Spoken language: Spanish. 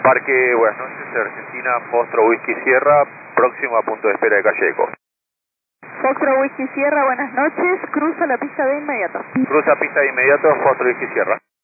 Parque, buenas noches, Argentina, Foxtrot Whisky Sierra, próximo a punto de espera de Calle Eco. Foxtrot Whisky Sierra, buenas noches, cruza la pista de inmediato. Cruza pista de inmediato, Foxtrot Whisky Sierra.